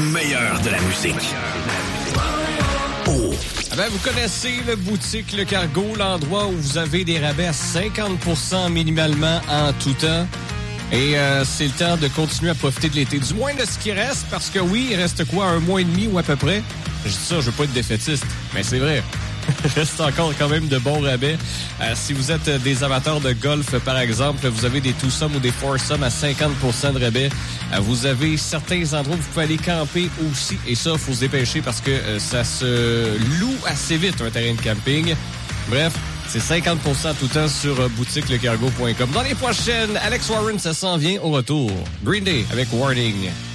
meilleur de la musique. Oh. Ben, vous connaissez le boutique Le Cargo, l'endroit où vous avez des rabais à 50% minimalement en tout temps. Et c'est le temps de continuer à profiter de l'été. Du moins de ce qui reste, parce que oui, il reste quoi, 1 mois et demi ou à peu près? Je dis ça, je veux pas être défaitiste, mais c'est vrai. Il reste encore quand même de bons rabais. Si vous êtes des amateurs de golf, par exemple, vous avez des twosome ou des foursome à 50% de rabais. Vous avez certains endroits où vous pouvez aller camper aussi. Et ça, il faut se dépêcher parce que ça se loue assez vite, un terrain de camping. Bref, c'est 50% tout le temps sur boutiquelecargo.com. Dans les prochaines, Alex Warren, ça s'en vient au retour. Green Day avec Warning.